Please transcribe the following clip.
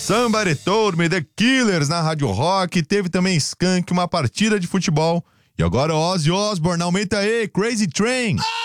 Somebody Told Me, The Killers na Rádio Rock. Teve também Skank, uma partida de futebol. E agora Ozzy Osbourne, aumenta aí, Crazy Train.